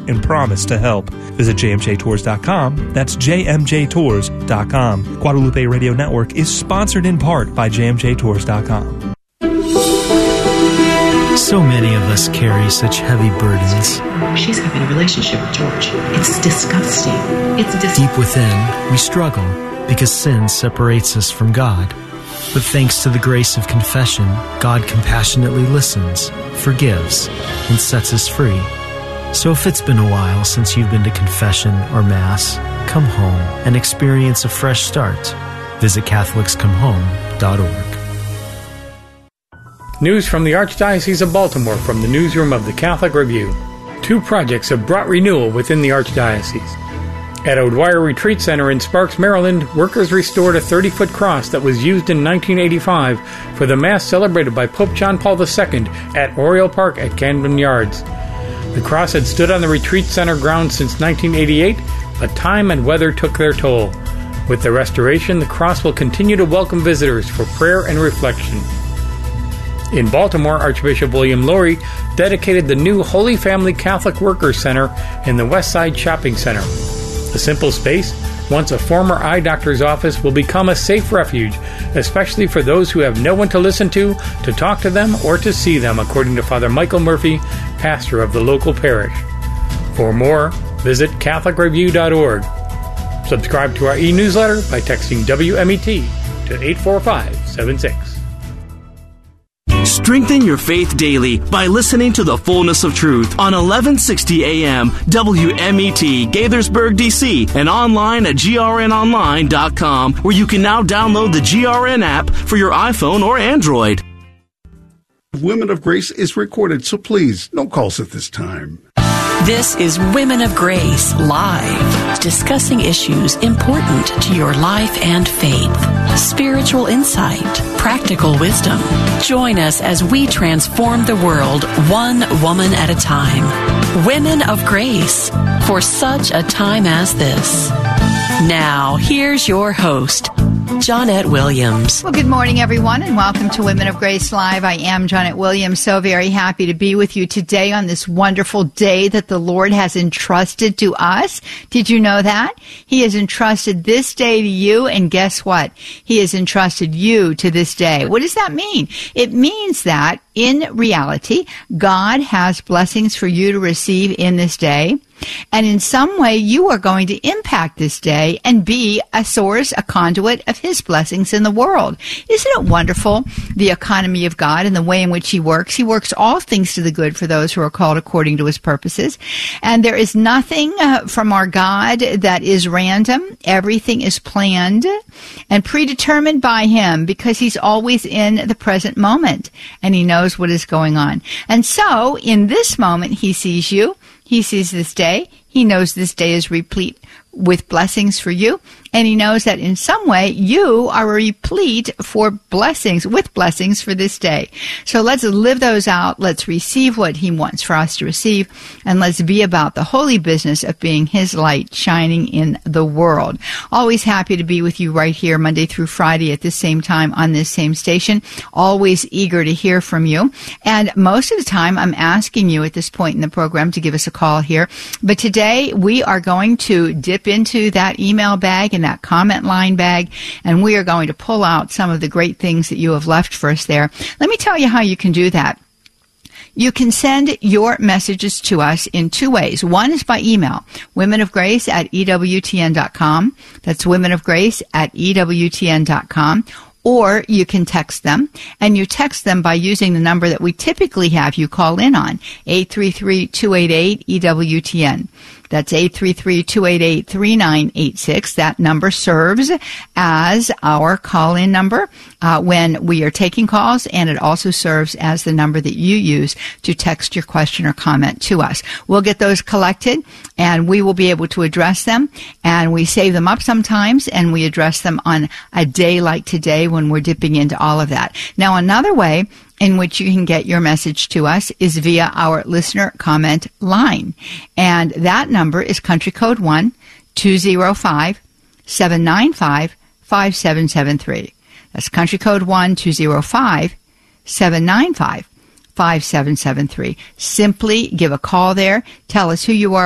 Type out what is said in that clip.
and promise to help. Visit jmjtours.com. That's jmjtours.com. Guadalupe Radio Network is sponsored in part by jmjtours.com. So many of us carry such heavy burdens. She's having a relationship with George. It's disgusting. Deep within, we struggle because sin separates us from God. But thanks to the grace of confession, God compassionately listens, forgives, and sets us free. So if it's been a while since you've been to confession or Mass, come home and experience a fresh start. Visit CatholicsComeHome.org. News from the Archdiocese of Baltimore from the newsroom of the Catholic Review. 2 projects have brought renewal within the Archdiocese. At O'Dwyer Retreat Center in Sparks, Maryland, workers restored a 30-foot cross that was used in 1985 for the Mass celebrated by Pope John Paul II at Oriole Park at Camden Yards. The cross had stood on the Retreat Center grounds since 1988, but time and weather took their toll. With the restoration, the cross will continue to welcome visitors for prayer and reflection. In Baltimore, Archbishop William Lori dedicated the new Holy Family Catholic Workers Center in the West Side Shopping Center. The simple space, once a former eye doctor's office, will become a safe refuge, especially for those who have no one to listen to talk to them, or to see them, according to Father Michael Murphy, pastor of the local parish. For more, visit CatholicReview.org. Subscribe to our e-newsletter by texting WMET to 84576. Strengthen your faith daily by listening to The Fullness of Truth on 1160 AM WMET Gaithersburg, D.C. and online at grnonline.com, where you can now download the GRN app for your iPhone or Android. Women of Grace is recorded, so please, no calls at this time. This is Women of Grace Live, discussing issues important to your life and faith, spiritual insight, practical wisdom. Join us as we transform the world one woman at a time. Women of Grace, for such a time as this. Now, here's your host, Johnnette Williams. Well, good morning, everyone, and welcome to Women of Grace Live. I am Johnnette Williams, so very happy to be with you today on this wonderful day that the Lord has entrusted to us. Did you know that? He has entrusted this day to you, and guess what? He has entrusted you to this day. What does that mean? It means that, in reality, God has blessings for you to receive in this day. And in some way, you are going to impact this day and be a source, a conduit of His blessings in the world. Isn't it wonderful, the economy of God and the way in which He works? He works all things to the good for those who are called according to His purposes. And there is nothing from our God that is random. Everything is planned and predetermined by Him, because He's always in the present moment and He knows what is going on. And so, in this moment, He sees you. He sees this day. He knows this day is replete with blessings for you. And He knows that in some way you are replete for blessings, with blessings for this day. So let's live those out. Let's receive what He wants for us to receive. And let's be about the holy business of being His light shining in the world. Always happy to be with you right here Monday through Friday at the same time on this same station. Always eager to hear from you. And most of the time I'm asking you at this point in the program to give us a call here. But today we are going to dip into that email bag and that comment line bag, and we are going to pull out some of the great things that you have left for us there. Let me tell you how you can do that. You can send your messages to us in 2 ways. One is by email, womenofgrace@ewtn.com. That's womenofgrace@ewtn.com. Or you can text them, and you text them by using the number that we typically have you call in on, 833-288-EWTN. That's 833-288-3986. That number serves as our call-in number when we are taking calls, and it also serves as the number that you use to text your question or comment to us. We'll get those collected, and we will be able to address them, and we save them up sometimes, and we address them on a day like today when we're dipping into all of that. Now, another way in which you can get your message to us is via our listener comment line. And that number is country code 1-205-795-5773. That's country code 1-205-795-5773. Simply give a call there. Tell us who you are,